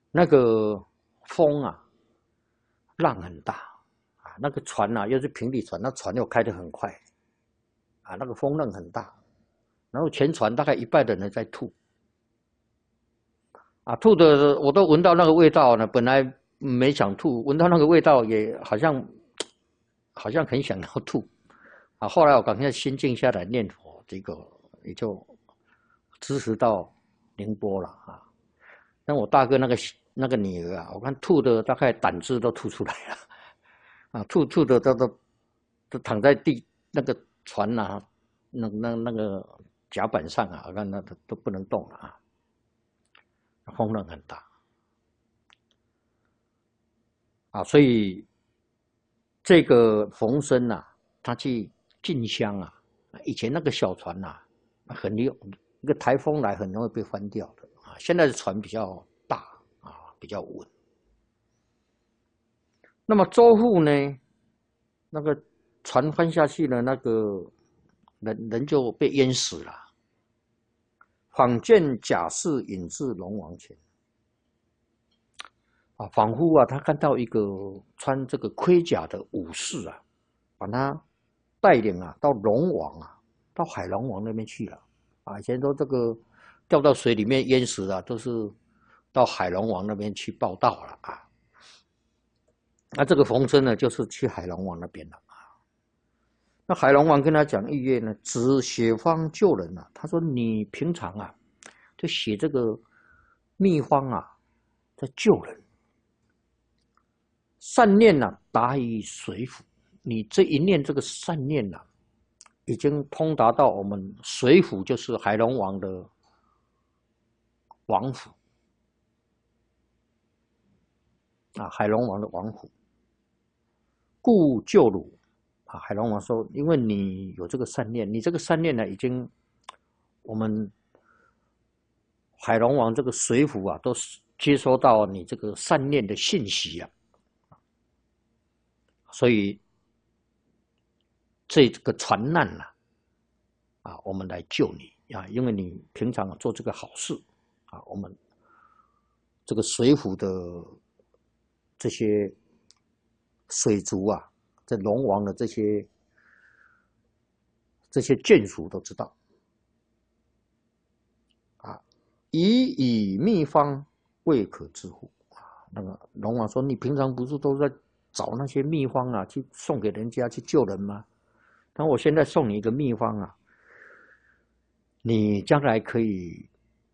那个风啊，浪很大啊，那个船啊又是平底船，那船又开得很快啊，那个风浪很大，然后全船大概一半的人在吐啊，吐的我都闻到那个味道呢，本来没想吐，闻到那个味道也好像很想要吐啊，后来我赶快心静下来念佛，这个也就支持到宁波了啊。那我大哥那个女儿啊，我看吐的大概胆汁都吐出来了啊，吐的都躺在那个船啊，那个甲板上啊，我看那都不能动了啊，风浪很大啊，所以这个冯生啊，他去进香啊，以前那个小船啊，很有一个台风来很容易被翻掉的啊，现在的船比较大啊，比较稳。那么周户呢，那个船翻下去了，那个人就被淹死了。坊见贾氏引至龙王前，啊，仿佛啊，他看到一个穿这个盔甲的武士啊，把他带领啊到龙王啊，到海龙王那边去了。啊，以前都这个掉到水里面淹死了，都是到海龙王那边去报道了啊。那这个冯生呢，就是去海龙王那边了。那海龙王跟他讲意愿呢，只写方救人啊。他说你平常啊，就写这个秘方啊，在救人。善念啊，达于水府。你这一念这个善念啊，已经通达到我们水府，就是海龙王的王府啊，海龙王的王府。故救汝啊，海龙王说，因为你有这个善念，你这个善念呢，已经我们海龙王这个水府啊，都接收到你这个善念的信息啊，所以这个船难呢，啊，我们来救你啊，因为你平常做这个好事啊，我们这个水府的这些水族啊，这龙王的这些眷属都知道啊，以秘方未可知乎啊。那个龙王说：“你平常不是都在找那些秘方啊，去送给人家去救人吗？那我现在送你一个秘方啊，你将来可以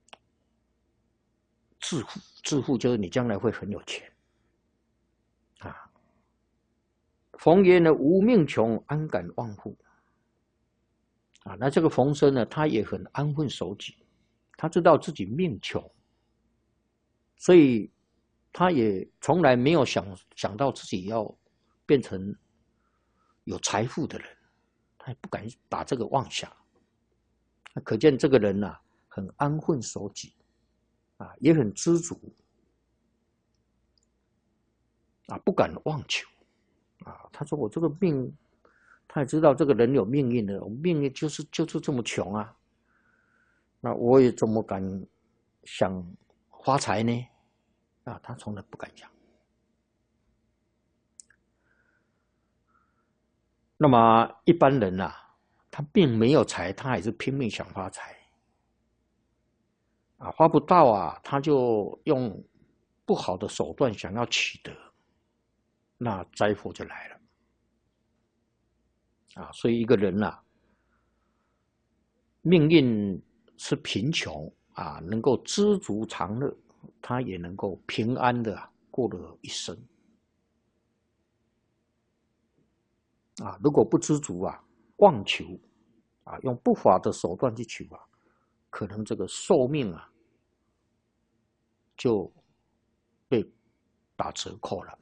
致富，致富就是你将来会很有钱啊。”冯曰呢，无命穷，安敢忘乎？啊，那这个冯生呢，他也很安分守己，他知道自己命穷，所以他也从来没有想到自己要变成有财富的人，他也不敢打这个妄想。可见这个人啊，很安分守己啊，也很知足啊，不敢妄求啊。他说：“我这个命，他也知道这个人有命运的，我命运就是这么穷啊，那我也怎么敢想发财呢？啊，他从来不敢想。那么一般人啊，他并没有财，他还是拼命想发财啊，发不到啊，他就用不好的手段想要取得，那灾祸就来了啊。所以一个人啊，命运是贫穷啊，能够知足常乐，他也能够平安的过了一生啊。如果不知足啊，妄求啊，用不法的手段去求啊，可能这个寿命啊就被打折扣了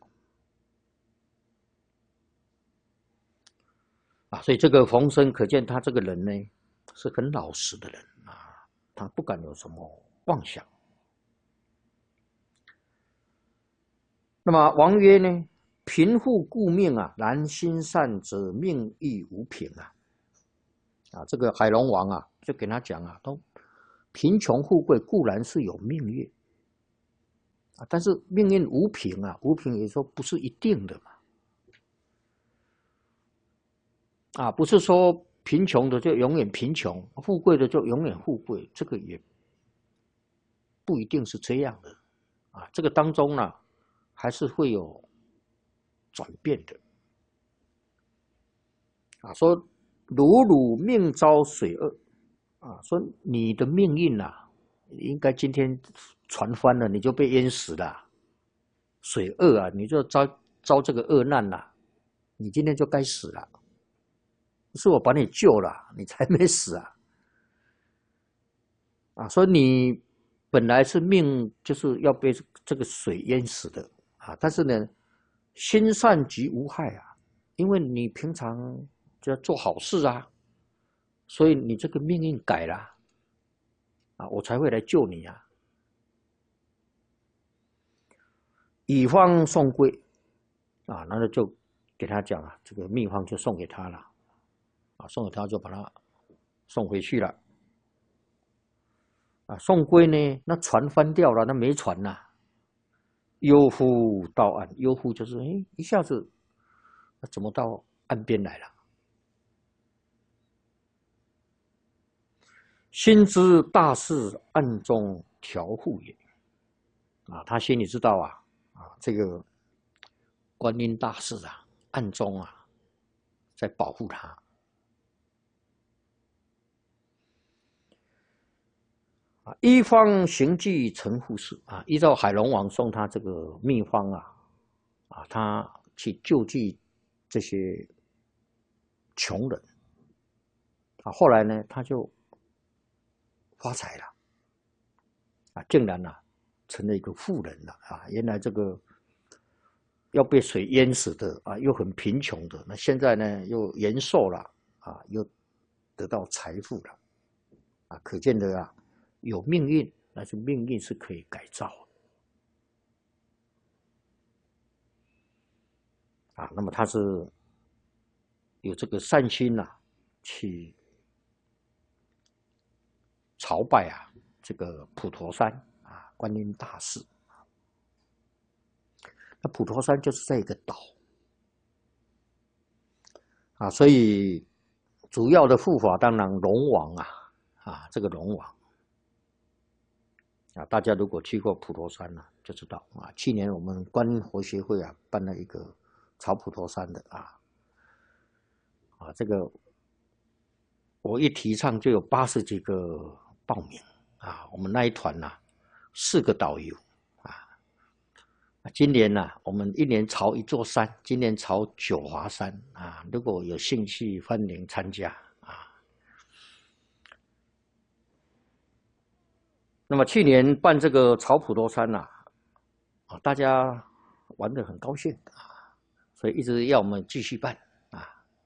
啊。所以这个冯生可见他这个人呢是很老实的人啊，他不敢有什么妄想。那么王曰呢，贫富故命啊，然心善则命亦无贫啊。啊，这个海龙王啊，就跟他讲啊，都贫穷富贵固然是有命运啊，但是命运无凭啊，无凭也说不是一定的嘛。啊，不是说贫穷的就永远贫穷，富贵的就永远富贵，这个也不一定是这样的啊。这个当中呢，还是会有转变的啊。说如汝命遭水厄啊，说你的命运啊，应该今天船翻了，你就被淹死了，水厄啊，你就遭这个厄难了，你今天就该死了。是我把你救了，你才没死啊！啊，所以你本来是命就是要被这个水淹死的啊，但是呢，心善即无害啊，因为你平常就要做好事啊，所以你这个命运改了啊，我才会来救你啊。乙方送归啊，那就给他讲啊，这个秘方就送给他了。啊，送给他就把他送回去了。啊，送归呢，那船翻掉了，那没船了。悠忽到岸，悠忽就是一下子，那怎么到岸边来了？心知大事暗中调护也。啊，他心里知道这个观音大士啊，暗中在保护他。一方行迹成护士啊，依照海龙王送他这个秘方他去救济这些穷人后来呢，他就发财了竟然成了一个富人了原来这个要被水淹死的又很贫穷的，那现在呢又延寿了又得到财富了可见的有命运，但是命运是可以改造的那么他是有这个善心去朝拜这个普陀山观音大士。那普陀山就是在一个岛所以主要的护法当然龙王这个龙王大家如果去过普陀山就知道去年我们观音佛学会办了一个朝普陀山的这个我一提倡就有80几个报名我们那一团4个导游今年我们1年朝一座山，今年朝九华山如果有兴趣欢迎参加那么去年办这个朝普陀山大家玩得很高兴所以一直要我们继续办